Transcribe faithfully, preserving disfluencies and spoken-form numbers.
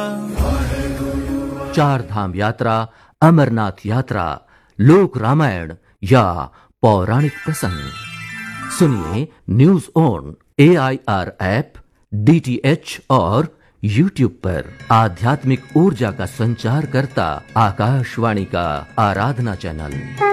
चार धाम यात्रा, अमरनाथ यात्रा, लोक रामायण या पौराणिक प्रसंग सुनिए news on A I R app, D T H और यूट्यूब पर। आध्यात्मिक ऊर्जा का संचार करता आकाशवाणी का आराधना चैनल।